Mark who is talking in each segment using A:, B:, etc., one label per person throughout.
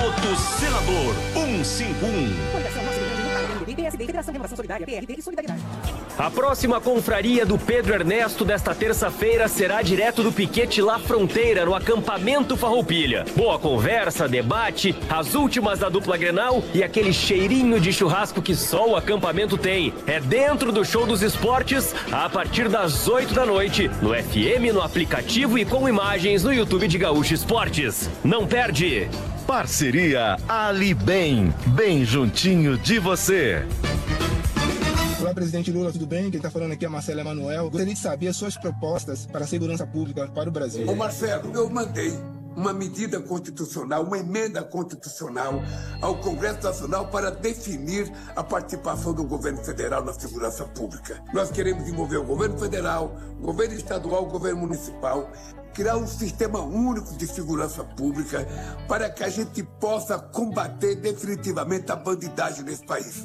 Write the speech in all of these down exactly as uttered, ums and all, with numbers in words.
A: Voto Senador cento e cinquenta e um.
B: Coligação Nosso Rio Grande do Sul, M D B, P S D, Federação Renovação Solidária, P R D e Solidariedade.
C: A próxima confraria do Pedro Ernesto desta terça-feira será direto do piquete La Fronteira, no acampamento Farroupilha. Boa conversa, debate, as últimas da dupla Grenal e aquele cheirinho de churrasco que só o acampamento tem. É dentro do Show dos Esportes, a partir das oito da noite, no F M, no aplicativo e com imagens no YouTube de Gaúcho Esportes. Não perde!
D: Parceria Ali Bem, bem juntinho de você.
E: Olá, presidente Lula, tudo bem? Quem está falando aqui é Marcelo Emanuel. Gostaria de saber as suas propostas para a segurança pública para o Brasil.
F: Ô Marcelo, eu mandei uma medida constitucional, uma emenda constitucional ao Congresso Nacional para definir a participação do governo federal na segurança pública. Nós queremos envolver o governo federal, o governo estadual, o governo municipal, criar um sistema único de segurança pública para que a gente possa combater definitivamente a bandidagem nesse país.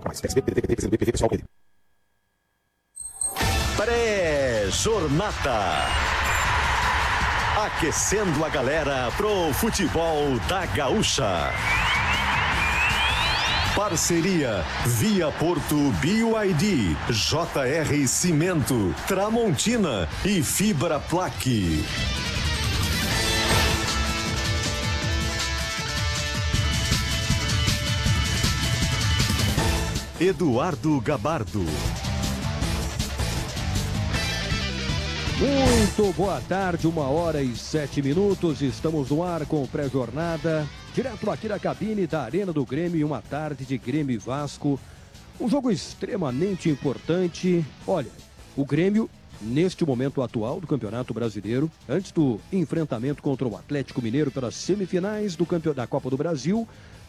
D: Pré-jornada. Aquecendo a galera pro futebol da Gaúcha. Parceria Via Porto B Y D, J R Cimento, Tramontina e Fibra Plaque. Eduardo Gabardo.
G: Muito boa tarde, uma hora e sete minutos. Estamos no ar com pré-jornada, direto aqui da cabine da Arena do Grêmio, em uma tarde de Grêmio e Vasco. Um jogo extremamente importante. Olha, o Grêmio, neste momento atual do Campeonato Brasileiro, antes do enfrentamento contra o Atlético Mineiro pelas semifinais do campeonato da Copa do Brasil,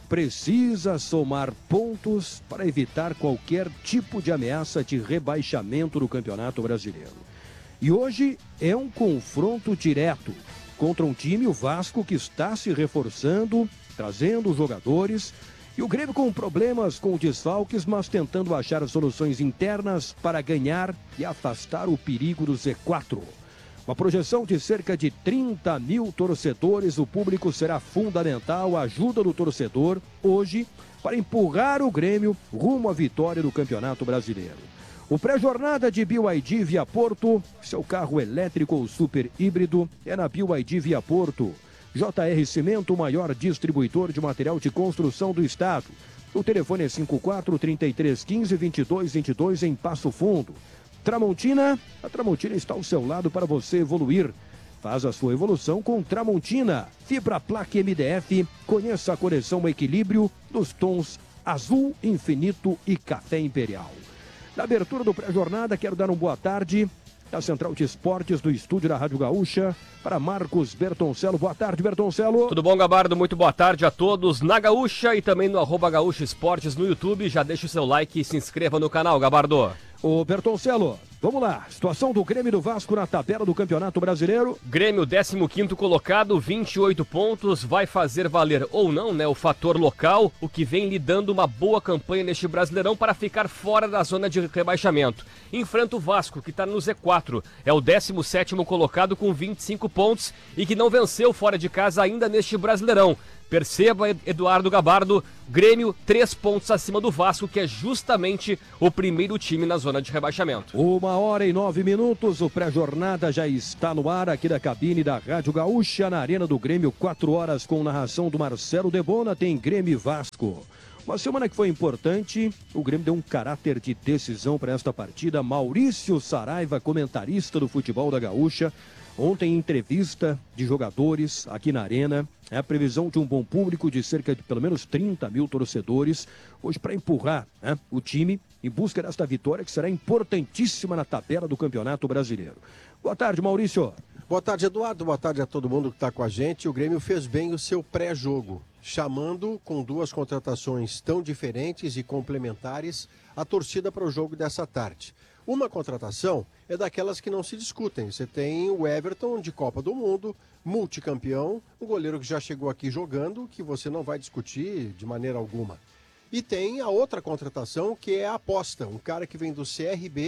G: precisa somar pontos para evitar qualquer tipo de ameaça de rebaixamento do Campeonato Brasileiro. E hoje é um confronto direto contra um time, o Vasco, que está se reforçando, trazendo jogadores, e o Grêmio com problemas com desfalques, mas tentando achar soluções internas para ganhar e afastar o perigo do Z quatro. Uma projeção de cerca de trinta mil torcedores, o público será fundamental, a ajuda do torcedor hoje para empurrar o Grêmio rumo à vitória do Campeonato Brasileiro. O pré-jornada de B Y D Via Porto, seu carro elétrico ou super híbrido, é na B Y D Via Porto. J R Cimento, o maior distribuidor de material de construção do estado. O telefone é cinco quatro, três três um cinco, dois dois dois dois em Passo Fundo. Tramontina, a Tramontina está ao seu lado para você evoluir. Faz a sua evolução com Tramontina. Fibra Plaque M D F, conheça a coleção Equilíbrio dos tons azul, infinito e café imperial. Na abertura do pré-jornada, quero dar uma boa tarde da Central de Esportes do estúdio da Rádio Gaúcha para Marcos Bertoncello. Boa tarde, Bertoncello.
C: Tudo bom, Gabardo? Muito boa tarde a todos na Gaúcha e também no arroba Gaúcha Esportes no YouTube. Já deixa o seu like e se inscreva no canal, Gabardo.
G: Ô Bertoncello, vamos lá. Situação do Grêmio e do Vasco na tabela do Campeonato Brasileiro.
C: Grêmio, décimo quinto colocado, vinte e oito pontos. Vai fazer valer ou não, né, o fator local, o que vem lhe dando uma boa campanha neste Brasileirão para ficar fora da zona de rebaixamento. Enfrenta o Vasco, que está no Z quatro. É o décimo sétimo colocado com vinte e cinco pontos e que não venceu fora de casa ainda neste Brasileirão. Perceba, Eduardo Gabardo, Grêmio três pontos acima do Vasco, que é justamente o primeiro time na zona de rebaixamento.
G: Uma hora e nove minutos, o pré-jornada já está no ar aqui da cabine da Rádio Gaúcha, na Arena do Grêmio, quatro horas com narração do Marcelo Debona, tem Grêmio e Vasco. Uma semana que foi importante, o Grêmio deu um caráter de decisão para esta partida. Maurício Saraiva, comentarista do futebol da Gaúcha, ontem, em entrevista de jogadores aqui na Arena, é a previsão de um bom público de cerca de pelo menos trinta mil torcedores, hoje para empurrar, né, o time em busca desta vitória que será importantíssima na tabela do Campeonato Brasileiro. Boa tarde, Maurício.
H: Boa tarde, Eduardo. Boa tarde a todo mundo que está com a gente. O Grêmio fez bem o seu pré-jogo, chamando com duas contratações tão diferentes e complementares a torcida para o jogo dessa tarde. Uma contratação é daquelas que não se discutem. Você tem o Everton de Copa do Mundo, multicampeão, um goleiro que já chegou aqui jogando, que você não vai discutir de maneira alguma. E tem a outra contratação que é a aposta, um cara que vem do C R B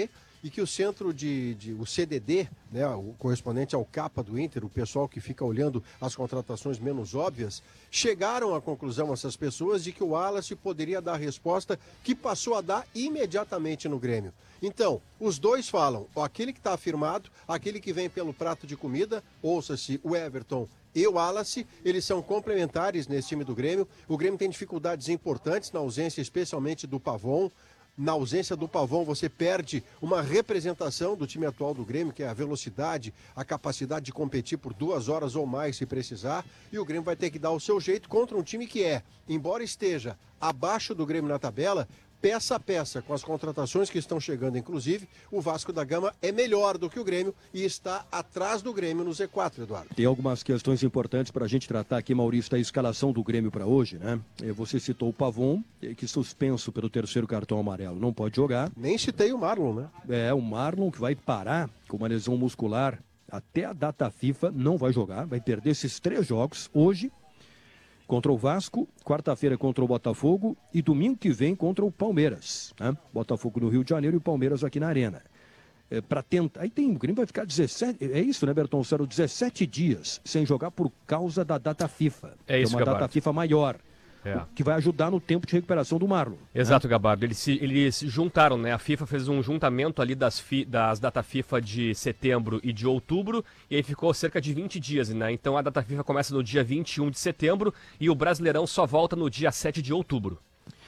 H: e que o centro de, de o C D D, né, o correspondente ao capa do Inter, o pessoal que fica olhando as contratações menos óbvias, chegaram à conclusão, essas pessoas, de que o Wallace poderia dar a resposta que passou a dar imediatamente no Grêmio. Então, os dois falam, aquele que está afirmado, aquele que vem pelo prato de comida, ouça-se o Everton e o Wallace, eles são complementares nesse time do Grêmio. O Grêmio tem dificuldades importantes na ausência, especialmente do Pavon. Na ausência do Pavon, você perde uma representação do time atual do Grêmio, que é a velocidade, a capacidade de competir por duas horas ou mais se precisar. E o Grêmio vai ter que dar o seu jeito contra um time que é, embora esteja abaixo do Grêmio na tabela, peça a peça, com as contratações que estão chegando, inclusive, o Vasco da Gama é melhor do que o Grêmio e está atrás do Grêmio no Z quatro, Eduardo.
G: Tem algumas questões importantes para a gente tratar aqui, Maurício, da escalação do Grêmio para hoje, né? Você citou o Pavon, que suspenso pelo terceiro cartão amarelo, não pode jogar.
H: Nem citei o Marlon, né?
G: É, o Marlon que vai parar com uma lesão muscular até a data FIFA, não vai jogar, vai perder esses três jogos, hoje contra o Vasco, quarta-feira contra o Botafogo e domingo que vem contra o Palmeiras, né? Botafogo no Rio de Janeiro e o Palmeiras aqui na Arena. É, para tentar, aí tem, o Grêmio vai ficar dezessete, é isso, né, Bertoncello? dezessete dias sem jogar por causa da data FIFA.
C: É isso,
G: que é uma
C: Gabardo.
G: data FIFA maior. É. Que vai ajudar no tempo de recuperação do Marlon.
C: Exato,
G: né?
C: Gabardo. Eles se, eles se juntaram, né? A FIFA fez um juntamento ali das, fi, das data FIFA de setembro e de outubro, e aí ficou cerca de vinte dias, né? Então a data FIFA começa no dia vinte e um de setembro e o Brasileirão só volta no dia sete de outubro.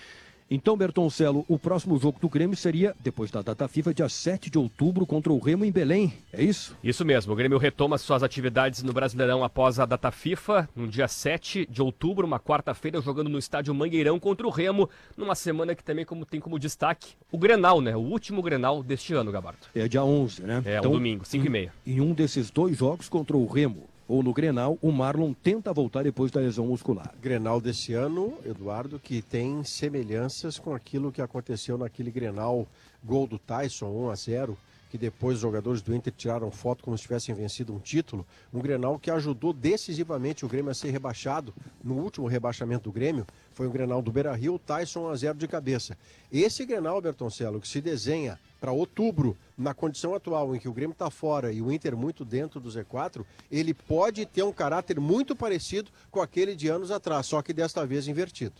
G: Então, Bertoncello, o próximo jogo do Grêmio seria, depois da data FIFA, dia sete de outubro, contra o Remo em Belém, é isso?
C: Isso mesmo, o Grêmio retoma suas atividades no Brasileirão após a data FIFA, no dia sete de outubro, uma quarta-feira, jogando no estádio Mangueirão contra o Remo, numa semana que também como, tem como destaque o Grenal, né? O último Grenal deste ano, Gabardo.
G: É dia onze, né?
C: É,
G: então,
C: um domingo, cinco e meia.
G: Em um desses dois jogos contra o Remo, ou no Grenal, o Marlon tenta voltar depois da lesão muscular.
H: Grenal desse ano, Eduardo, que tem semelhanças com aquilo que aconteceu naquele Grenal, gol do Tyson, um a zero, que depois os jogadores do Inter tiraram foto como se tivessem vencido um título. Um Grenal que ajudou decisivamente o Grêmio a ser rebaixado. No último rebaixamento do Grêmio, foi um Grenal do Beira-Rio, Tyson um a zero de cabeça. Esse Grenal, Bertoncello, que se desenha para outubro, na condição atual em que o Grêmio está fora e o Inter muito dentro do Z quatro, ele pode ter um caráter muito parecido com aquele de anos atrás, só que desta vez invertido.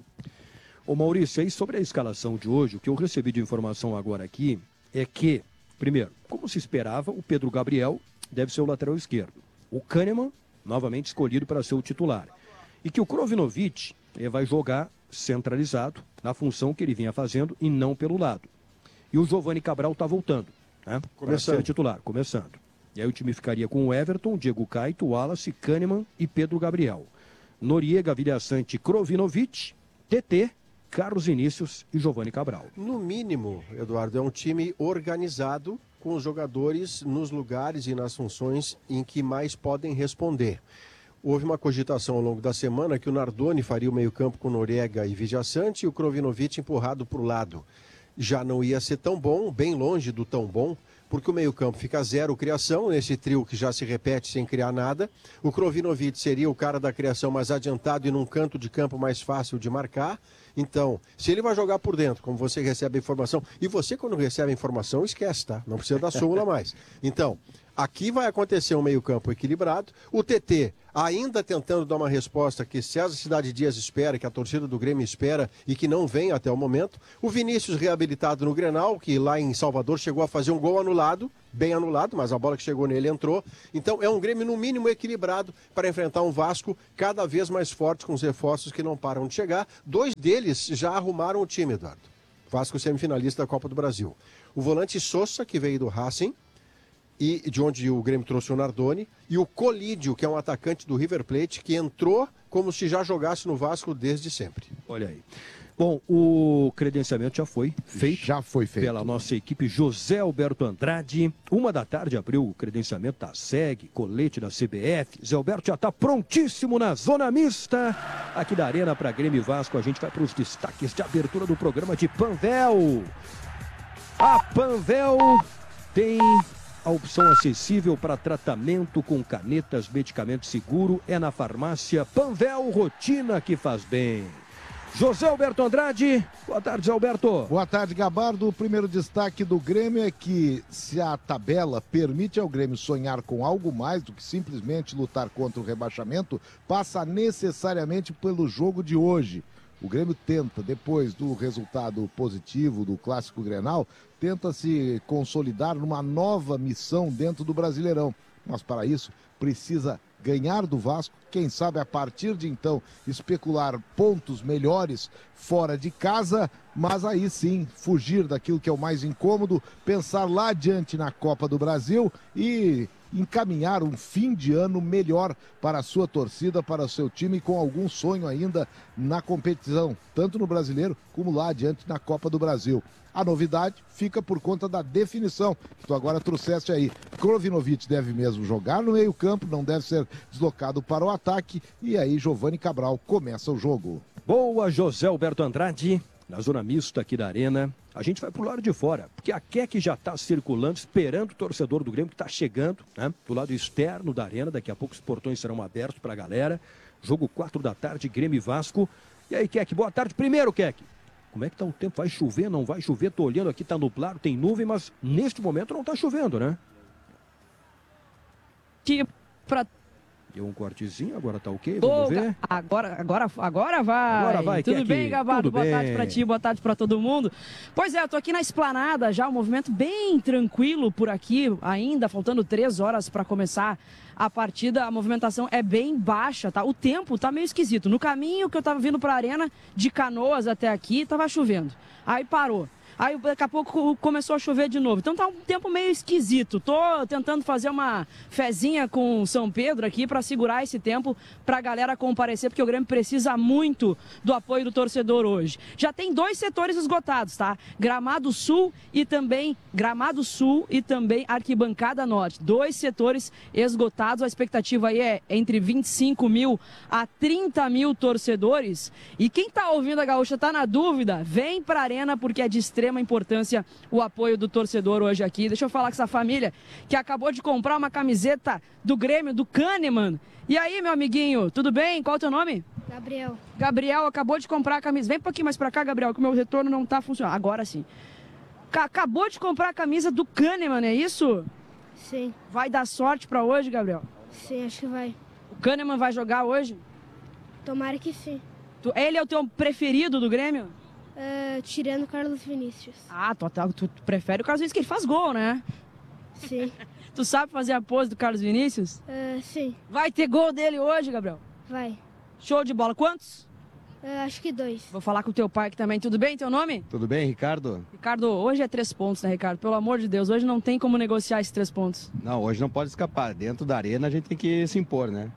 G: Ô Maurício, aí sobre a escalação de hoje, o que eu recebi de informação agora aqui é que, primeiro, como se esperava, o Pedro Gabriel deve ser o lateral esquerdo. O Kahneman, novamente escolhido para ser o titular. E que o Krovinovic eh, vai jogar centralizado, na função que ele vinha fazendo e não pelo lado. E o Giovani Cabral está voltando, né? Para ser titular, começando. E aí o time ficaria com o Everton, Diego Caito, Wallace, Kahneman e Pedro Gabriel. Noriega, Vilhaçante, Krovinovic, T T, Carlos Vinícius e Giovani Cabral.
H: No mínimo, Eduardo, é um time organizado com os jogadores nos lugares e nas funções em que mais podem responder. Houve uma cogitação ao longo da semana que o Nardoni faria o meio-campo com Noriega e Vilhaçante e o Krovinovic empurrado para o lado. Já não ia ser tão bom, bem longe do tão bom, porque o meio-campo fica zero criação, nesse trio que já se repete sem criar nada. O Krovinovic seria o cara da criação mais adiantado e num canto de campo mais fácil de marcar. Então, se ele vai jogar por dentro, como você recebe a informação, e você quando recebe a informação, esquece, tá? Não precisa dar súmula mais. Então, aqui vai acontecer um meio-campo equilibrado. O T T ainda tentando dar uma resposta que César Cidade Dias espera, que a torcida do Grêmio espera e que não vem até o momento. O Vinícius reabilitado no Grenal, que lá em Salvador chegou a fazer um gol anulado, bem anulado, mas a bola que chegou nele entrou. Então é um Grêmio no mínimo equilibrado para enfrentar um Vasco cada vez mais forte com os reforços que não param de chegar. Dois deles já arrumaram o time, Eduardo. Vasco semifinalista da Copa do Brasil. O volante Sousa, que veio do Racing, e de onde o Grêmio trouxe o Nardoni, e o Colídio, que é um atacante do River Plate, que entrou como se já jogasse no Vasco desde sempre.
G: Olha aí. Bom, o credenciamento já foi feito.
I: Já foi feito.
G: Pela nossa equipe José Alberto Andrade. Uma da tarde abriu o credenciamento da S E G, colete da C B F. Zé Alberto já está prontíssimo na zona mista. Aqui da Arena para Grêmio e Vasco. A gente vai para os destaques de abertura do programa de Panvel. A Panvel tem a opção acessível para tratamento com canetas, medicamento seguro. É na farmácia Panvel, rotina que faz bem. José Alberto Andrade. Boa tarde, Zé Alberto.
I: Boa tarde, Gabardo. O primeiro destaque do Grêmio é que se a tabela permite ao Grêmio sonhar com algo mais do que simplesmente lutar contra o rebaixamento, passa necessariamente pelo jogo de hoje. O Grêmio tenta, depois do resultado positivo do Clássico Grenal, tenta se consolidar numa nova missão dentro do Brasileirão. Mas para isso precisa ganhar do Vasco, quem sabe a partir de então especular pontos melhores fora de casa, mas aí sim fugir daquilo que é o mais incômodo, pensar lá adiante na Copa do Brasil e encaminhar um fim de ano melhor para a sua torcida, para o seu time, com algum sonho ainda na competição, tanto no Brasileiro como lá adiante na Copa do Brasil. A novidade fica por conta da definição que tu agora trouxeste aí. Krovinovic deve mesmo jogar no meio-campo, não deve ser deslocado para o ataque, e aí Giovani Cabral começa o jogo.
G: Boa, José Alberto Andrade, na zona mista aqui da Arena. A gente vai pro lado de fora, porque a K E C já está circulando, esperando o torcedor do Grêmio que está chegando, né? Do lado externo da Arena, daqui a pouco os portões serão abertos para a galera. Jogo quatro da tarde, Grêmio e Vasco. E aí, K E C, boa tarde. Primeiro, K E C, como é que tá o tempo? Vai chover, não vai chover? Tô olhando aqui, tá nublado, tem nuvem, mas neste momento não tá chovendo, né?
J: Que pra...
G: Deu um cortezinho, agora tá ok,
J: Boa,
G: vamos ver.
J: Agora, agora, agora vai.
G: Agora vai,
J: Tudo
G: Keke?
J: bem, Gabardo?
G: Tudo
J: Boa
G: bem.
J: tarde pra ti, boa tarde pra todo mundo. Pois é, eu tô aqui na esplanada já, um movimento bem tranquilo por aqui, ainda faltando três horas pra começar a partida. A movimentação é bem baixa, tá? O tempo tá meio esquisito. No caminho que eu tava vindo pra Arena, de Canoas até aqui, tava chovendo. Aí parou. Aí daqui a pouco começou a chover de novo. Então tá um tempo meio esquisito. Tô tentando fazer uma fezinha com São Pedro aqui para segurar esse tempo pra galera comparecer, porque o Grêmio precisa muito do apoio do torcedor hoje. Já tem dois setores esgotados, tá? Gramado Sul e também Gramado Sul e também Arquibancada Norte. Dois setores esgotados. A expectativa aí é entre vinte e cinco mil a trinta mil torcedores. E quem tá ouvindo a Gaúcha tá na dúvida, vem pra Arena porque é de extrema importância o apoio do torcedor hoje aqui. Deixa eu falar com essa família que acabou de comprar uma camiseta do Grêmio, do Kahneman. E aí, meu amiguinho, tudo bem? Qual é o teu nome?
K: Gabriel.
J: Gabriel acabou de comprar a camisa. Vem um pouquinho mais pra cá, Gabriel, que o meu retorno não tá funcionando. Agora sim. Acabou de comprar a camisa do Kahneman, é isso?
K: Sim.
J: Vai dar sorte pra hoje, Gabriel?
K: Sim, acho que vai.
J: O Kahneman vai jogar hoje?
K: Tomara que sim.
J: Tu, ele é o teu preferido do Grêmio?
K: Uh, tirando o Carlos Vinícius.
J: Ah, tu, tu, tu prefere o Carlos Vinícius, que ele faz gol, né?
K: Sim.
J: Tu sabe fazer a pose do Carlos Vinícius?
K: Uh, sim.
J: Vai ter gol dele hoje, Gabriel?
K: Vai.
J: Show de bola. Quantos?
K: Uh, acho que dois.
J: Vou falar com o teu pai aqui também. Tudo bem? Teu nome?
L: Tudo bem, Ricardo?
J: Ricardo, hoje é três pontos, né, Ricardo? Pelo amor de Deus, hoje não tem como negociar esses três pontos.
L: Não, hoje não pode escapar. Dentro da Arena a gente tem que se impor, né?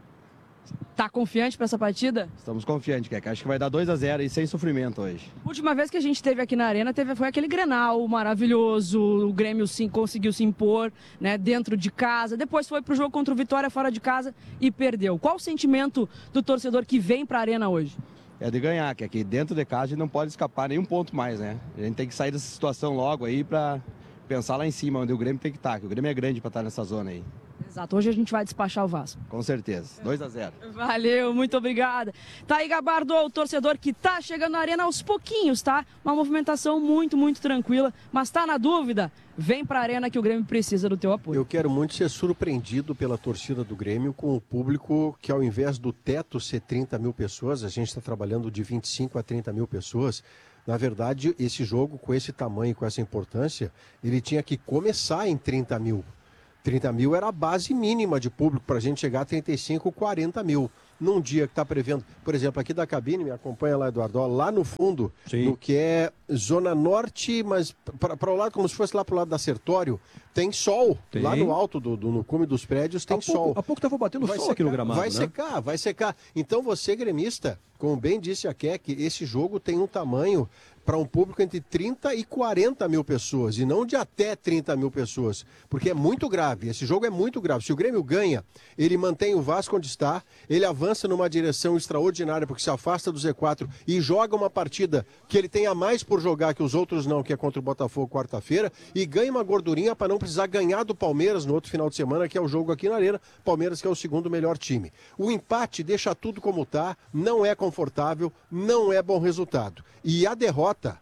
J: Tá confiante pra essa partida?
L: Estamos confiantes, Keke. Acho que vai dar dois a zero e sem sofrimento hoje.
J: Última vez que a gente teve aqui na Arena teve, foi aquele Grenal maravilhoso, o Grêmio sim, conseguiu se impor, né, dentro de casa, depois foi pro jogo contra o Vitória fora de casa e perdeu. Qual o sentimento do torcedor que vem pra Arena hoje?
L: É de ganhar, Keke. Dentro de casa a gente não pode escapar nenhum ponto mais, né? A gente tem que sair dessa situação logo aí pra pensar lá em cima, onde o Grêmio tem que estar, que o Grêmio é grande pra estar nessa zona aí.
J: Exato, hoje a gente vai despachar o Vasco.
L: Com certeza, dois a zero.
J: Valeu, muito obrigada. Tá aí, Gabardo, o torcedor que tá chegando na Arena aos pouquinhos, tá? Uma movimentação muito, muito tranquila, mas tá na dúvida? Vem pra Arena que o Grêmio precisa do teu apoio.
H: Eu quero muito ser surpreendido pela torcida do Grêmio com o público que, ao invés do teto ser trinta mil pessoas, a gente está trabalhando de vinte e cinco a trinta mil pessoas. Na verdade, esse jogo, com esse tamanho, com essa importância, ele tinha que começar em trinta mil. trinta mil era a base mínima de público para a gente chegar a trinta e cinco, quarenta mil. Num dia que está prevendo, por exemplo, aqui da cabine, me acompanha lá, Eduardo, ó, lá no fundo,
G: Sim.
H: no que é zona norte, mas para o lado, como se fosse lá para o lado da Sertório, tem sol.
G: Tem.
H: Lá no alto, do, do, no cume dos prédios, tem
G: há
H: sol.
G: Pouco, há pouco estava batendo
H: vai
G: sol
H: secar,
G: aqui no gramado,
H: Vai
G: né?
H: secar, vai secar. Então você, gremista, como bem disse a Keke, esse jogo tem um tamanho para um público entre trinta e quarenta mil pessoas, e não de até trinta mil pessoas, porque é muito grave, esse jogo é muito grave. Se o Grêmio ganha, ele mantém o Vasco onde está, ele avança avança numa direção extraordinária, porque se afasta do Z quatro e joga uma partida que ele tem a mais por jogar que os outros não, que é contra o Botafogo quarta-feira, e ganha uma gordurinha para não precisar ganhar do Palmeiras no outro final de semana, que é o jogo aqui na Arena. Palmeiras que é o segundo melhor time. O empate deixa tudo como tá, não é confortável, não é bom resultado. E a derrota...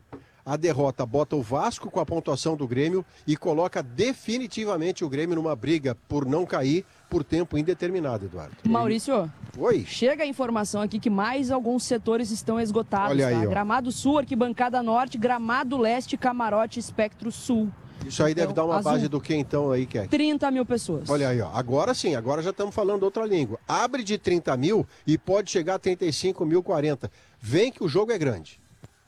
H: A derrota bota o Vasco com a pontuação do Grêmio e coloca definitivamente o Grêmio numa briga por não cair por tempo indeterminado, Eduardo.
J: Maurício,
H: Oi.
J: Chega a informação aqui que mais alguns setores estão esgotados.
H: Olha aí,
J: tá?
H: ó.
J: Gramado Sul, Arquibancada Norte, Gramado Leste, Camarote, Espectro Sul.
H: Isso aí
J: então,
H: deve dar uma
J: azul.
H: base do que então aí, Kek?
J: trinta mil pessoas.
H: Olha aí, ó. Agora sim, agora já estamos falando outra língua. Abre de trinta mil e pode chegar a trinta e cinco mil, quarenta. Vem que o jogo é grande.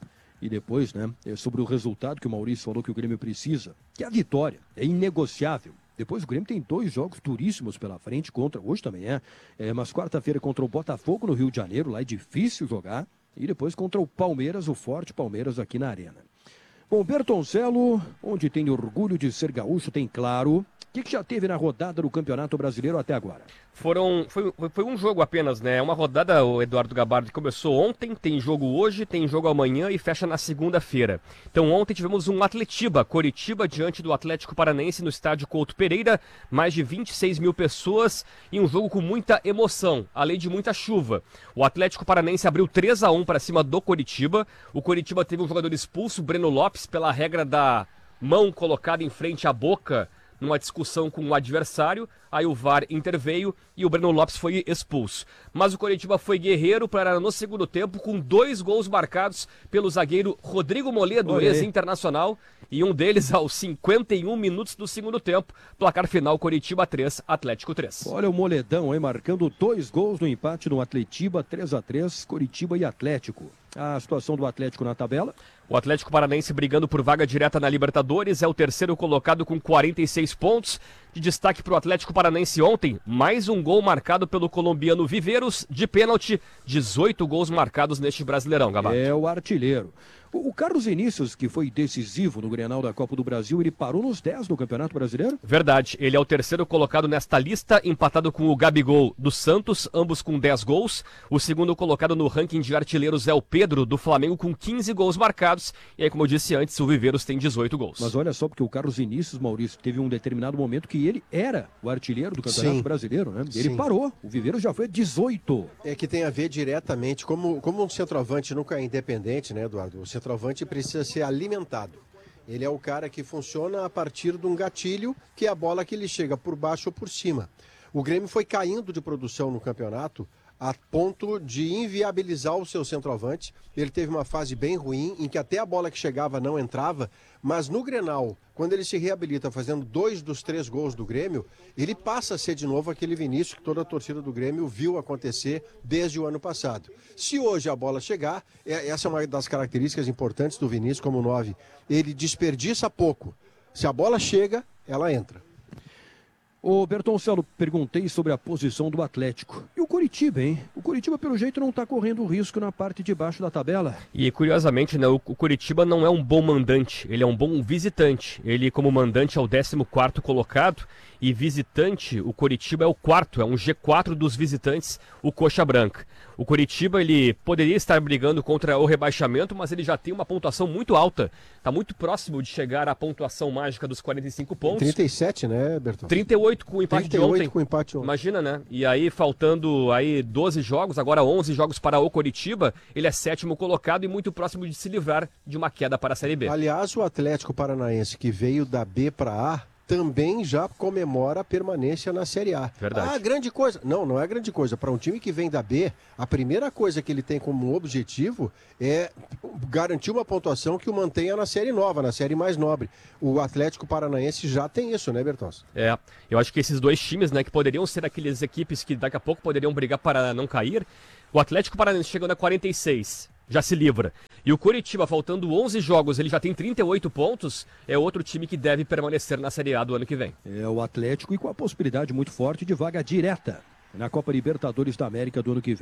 G: E depois, né, é sobre o resultado que o Maurício falou que o Grêmio precisa, que é a vitória, é inegociável. Depois o Grêmio tem dois jogos duríssimos pela frente, contra, hoje também é, é mas quarta-feira contra o Botafogo no Rio de Janeiro, lá é difícil jogar, e depois contra o Palmeiras, o forte Palmeiras aqui na Arena. Bom, Bertoncello, onde tem orgulho de ser gaúcho, tem claro. O que, que já teve na rodada do Campeonato Brasileiro até agora?
C: Foram, foi, foi um jogo apenas, né? Uma rodada, o Eduardo Gabardi, começou ontem, tem jogo hoje, tem jogo amanhã e fecha na segunda-feira. Então ontem tivemos um Atletiba, Coritiba, diante do Atlético Paranaense no estádio Couto Pereira, mais de vinte e seis mil pessoas e um jogo com muita emoção, além de muita chuva. O Atlético Paranaense abriu três a um para cima do Coritiba, o Coritiba teve um jogador expulso, Breno Lopes, pela regra da mão colocada em frente à boca, numa discussão com o adversário, aí o V A R interveio e o Breno Lopes foi expulso. Mas o Coritiba foi guerreiro para no segundo tempo, com dois gols marcados pelo zagueiro Rodrigo Moledo, ex-internacional, e um deles aos cinquenta e um minutos do segundo tempo. Placar final, Coritiba três, Atlético três.
G: Olha o Moledão aí marcando dois gols no empate no Atletiba, três a três, Coritiba e Atlético. A situação do Atlético na tabela?
C: O Atlético Paranaense brigando por vaga direta na Libertadores, é o terceiro colocado com quarenta e seis pontos. De destaque para o Atlético Paranaense ontem, mais um gol marcado pelo colombiano Viveiros, de pênalti, dezoito gols marcados neste Brasileirão, Gabardo.
G: É o artilheiro. O, o Carlos Vinícius, que foi decisivo no Grenal da Copa do Brasil, ele parou nos dez no Campeonato Brasileiro?
C: Verdade, ele é o terceiro colocado nesta lista, empatado com o Gabigol do Santos, ambos com dez gols. O segundo colocado no ranking de artilheiros é o Pedro, do Flamengo, com quinze gols marcados. E aí, como eu disse antes, o Viveiros tem dezoito gols.
G: Mas olha só, porque o Carlos Vinícius, Maurício, teve um determinado momento que ele era o artilheiro do Campeonato
H: Sim.
G: Brasileiro, né? Ele
H: Sim.
G: parou, o Viveiros já foi dezoito.
H: É que tem a ver diretamente, como, como um centroavante nunca é independente, né, Eduardo? O centroavante precisa ser alimentado. Ele é o cara que funciona a partir de um gatilho, que é a bola que ele chega por baixo ou por cima. O Grêmio foi caindo de produção no campeonato a ponto de inviabilizar o seu centroavante. Ele teve uma fase bem ruim, em que até a bola que chegava não entrava, mas no Grenal, quando ele se reabilita fazendo dois dos três gols do Grêmio, ele passa a ser de novo aquele Vinícius que toda a torcida do Grêmio viu acontecer desde o ano passado. Se hoje a bola chegar, essa é uma das características importantes do Vinícius como nove, ele desperdiça pouco. Se a bola chega, ela entra.
G: Ô Bertoncello, perguntei sobre a posição do Atlético. E o Coritiba, hein? O Coritiba, pelo jeito, não está correndo risco na parte de baixo da tabela.
C: E, curiosamente, né, o Coritiba não é um bom mandante, ele é um bom visitante. Ele, como mandante, é o décimo quarto colocado e visitante, o Coritiba é o quarto, é um G quatro dos visitantes, o Coxa Branca. O Coritiba, ele poderia estar brigando contra o rebaixamento, mas ele já tem uma pontuação muito alta. Está muito próximo de chegar à pontuação mágica dos quarenta e cinco pontos.
H: trinta e sete, né, Berton?
C: trinta e oito com o empate
H: trinta e oito
C: de ontem.
H: com o empate ontem.
C: Imagina, né? E aí, faltando aí doze jogos, agora onze jogos para o Coritiba, ele é sétimo colocado e muito próximo de se livrar de uma queda para a Série B.
H: Aliás, o Atlético Paranaense, que veio da B para A, também já comemora a permanência na Série A.
C: Verdade.
H: Ah, grande coisa. Não, não é grande coisa. Para um time que vem da B, a primeira coisa que ele tem como objetivo é garantir uma pontuação que o mantenha na Série Nova, na Série mais nobre. O Atlético Paranaense já tem isso, né, Bertons?
C: É, eu acho que esses dois times, né, que poderiam ser aqueles equipes que daqui a pouco poderiam brigar para não cair, o Atlético Paranaense chegando a quarenta e seis, já se livra. E o Coritiba, faltando onze jogos, ele já tem trinta e oito pontos, é outro time que deve permanecer na Série A do ano que vem.
G: É o Atlético e com a possibilidade muito forte de vaga direta na Copa Libertadores da América do ano que vem.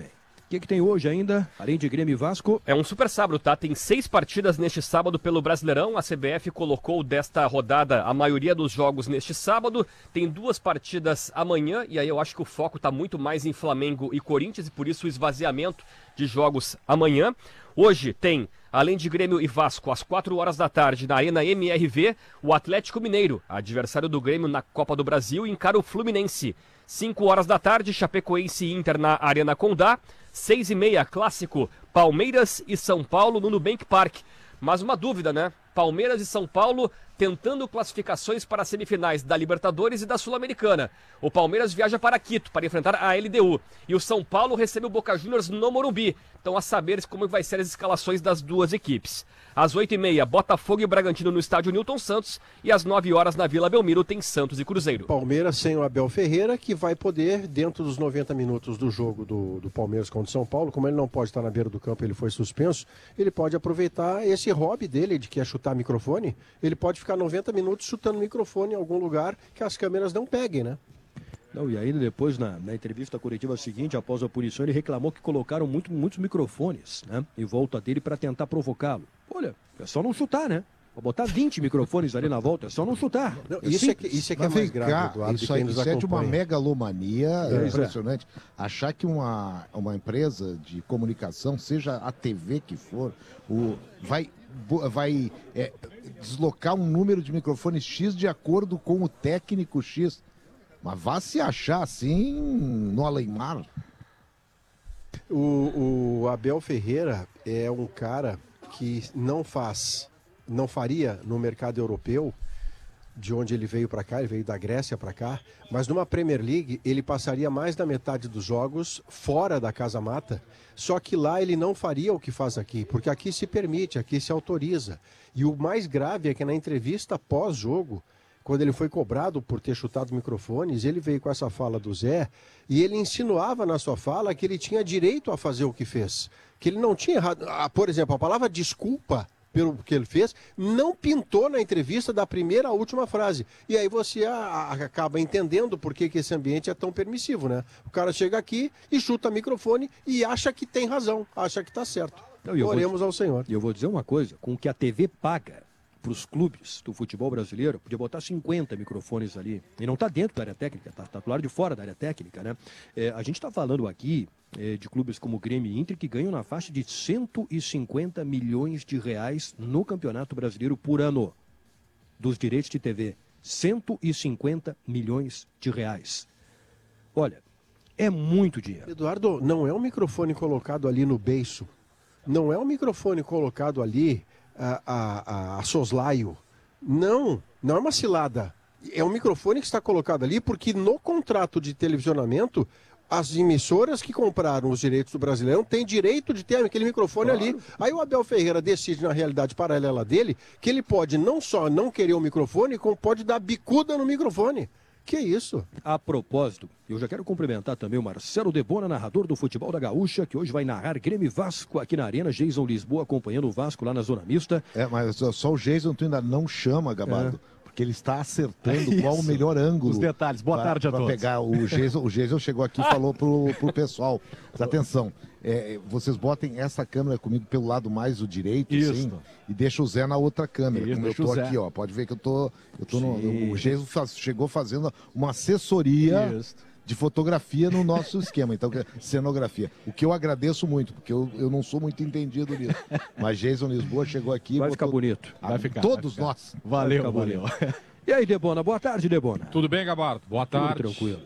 G: O que, que tem hoje ainda, além de Grêmio e Vasco?
C: É um super sábado, tá? Tem seis partidas neste sábado pelo Brasileirão. A C B F colocou desta rodada a maioria dos jogos neste sábado. Tem duas partidas amanhã, e aí eu acho que o foco tá muito mais em Flamengo e Corinthians, e por isso o esvaziamento de jogos amanhã. Hoje tem, além de Grêmio e Vasco, às quatro horas da tarde, na Arena M R V, o Atlético Mineiro, adversário do Grêmio na Copa do Brasil, encara o Fluminense. cinco horas da tarde, Chapecoense e Inter na Arena Condá. seis e meia, clássico, Palmeiras e São Paulo no Nubank Park. Mas uma dúvida, né? Palmeiras e São Paulo tentando classificações para as semifinais da Libertadores e da Sul-Americana. O Palmeiras viaja para Quito para enfrentar a L D U. E o São Paulo recebe o Boca Juniors no Morumbi. Então a saber como vai ser as escalações das duas equipes. Às oito e meia, Botafogo e Bragantino no estádio Newton Santos. E às nove horas na Vila Belmiro tem Santos e Cruzeiro.
H: Palmeiras sem o Abel Ferreira, que vai poder, dentro dos noventa minutos do jogo do, do Palmeiras contra o São Paulo, como ele não pode estar na beira do campo, ele foi suspenso, ele pode aproveitar esse hobby dele, de que é chutar microfone, ele pode ficar noventa minutos chutando microfone em algum lugar que as câmeras não peguem, né?
G: Não, e ainda depois, na, na entrevista coletiva seguinte, após a punição, ele reclamou que colocaram muito, muitos microfones, né, em volta dele para tentar provocá-lo. Olha, é só não chutar, né? Vou botar vinte microfones ali na volta, é só não chutar.
H: Não,
G: é
H: isso, é que, isso é que é mais grave,
I: cá,
H: Eduardo,
I: isso, aí, isso é de uma megalomania
G: é,
I: impressionante. É. Achar que uma, uma empresa de comunicação, seja a T V que for, o, vai, vai é, deslocar um número de microfones X de acordo com o técnico X. Mas vá se achar assim no além-mar.
H: O, o Abel Ferreira é um cara que não faz, não faria no mercado europeu, de onde ele veio para cá, ele veio da Grécia para cá, mas numa Premier League ele passaria mais da metade dos jogos fora da Casa Mata, só que lá ele não faria o que faz aqui, porque aqui se permite, aqui se autoriza. E o mais grave é que na entrevista pós-jogo, quando ele foi cobrado por ter chutado microfones, ele veio com essa fala do Zé e ele insinuava na sua fala que ele tinha direito a fazer o que fez. Que ele não tinha errado. Ah, por exemplo, a palavra desculpa pelo que ele fez não pintou na entrevista da primeira à última frase. E aí você a, a, acaba entendendo por que, que esse ambiente é tão permissivo, né? O cara chega aqui e chuta microfone e acha que tem razão, acha que está certo.
G: Não,
H: Oremos ao Senhor.
G: E eu vou dizer uma coisa, com o que a T V paga para os clubes do futebol brasileiro, podia botar cinquenta microfones ali. E não está dentro da área técnica, está tá do lado de fora da área técnica, né? É, a gente está falando aqui é, de clubes como Grêmio e Inter que ganham na faixa de cento e cinquenta milhões de reais no Campeonato Brasileiro por ano. Dos direitos de T V. cento e cinquenta milhões de reais. Olha, é muito dinheiro.
H: Eduardo, não é um microfone colocado ali no beiço. Não é um microfone colocado ali A, a, a soslaio. Não, não é uma cilada. É um microfone que está colocado ali porque no contrato de televisionamento, as emissoras que compraram os direitos do Brasileirão têm direito de ter aquele microfone claro. ali. Aí o Abel Ferreira decide, na realidade paralela dele, que ele pode não só não querer o microfone, como pode dar bicuda no microfone. Que isso?
G: A propósito, eu já quero cumprimentar também o Marcelo Debona, narrador do futebol da Gaúcha, que hoje vai narrar Grêmio e Vasco aqui na Arena. Jason Lisboa acompanhando o Vasco lá na Zona Mista.
I: É, mas só o Jason tu ainda não chama, Gabardo. É. Porque ele está acertando é qual o melhor ângulo.
M: Os detalhes. Boa
I: pra,
M: tarde a
I: pra
M: todos.
I: Pegar o Jason, o Jason chegou aqui e falou pro, pro pessoal. Atenção, é, vocês botem essa câmera comigo pelo lado mais o direito, assim, e deixa o Zé na outra câmera. Isso, como eu tô aqui, ó. Pode ver que eu tô. Eu tô no, o Jason faz, chegou fazendo uma assessoria. Isso. De fotografia no nosso esquema, então, cenografia. O que eu agradeço muito, porque eu, eu não sou muito entendido nisso. Mas Jason Lisboa chegou aqui...
G: Vai ficar bonito.
I: Vai ficar. Todos
G: vai
I: nós.
G: ficar. Valeu, valeu. E aí, Debona? Boa tarde, Debona.
N: Tudo bem, Gabardo? Boa tarde.
G: Tudo tranquilo.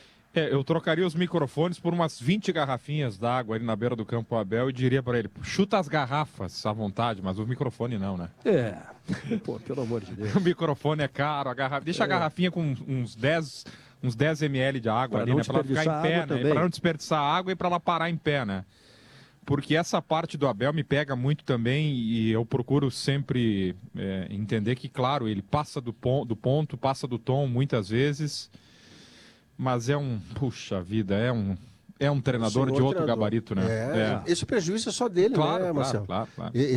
N: É, eu trocaria os microfones por umas vinte garrafinhas d'água ali na beira do Campo Abel e diria para ele, chuta as garrafas à vontade, mas o microfone não, né?
G: É, pô, pelo amor de Deus.
N: O microfone é caro, a garrafa... deixa é. a garrafinha com uns dez... uns dez mililitros de água pra ali, né? Pra ela ficar em pé, né? Pra não desperdiçar água e pra ela parar em pé, né? Porque essa parte do Abel me pega muito também e eu procuro sempre é, entender que, claro, ele passa do, pon do ponto, passa do tom muitas vezes, mas é um, puxa vida, é um, é um treinador de outro treinador. gabarito, né?
H: É. É. Esse prejuízo é só dele,
N: claro,
H: né,
N: claro,
H: Marcelo?
N: Claro, claro.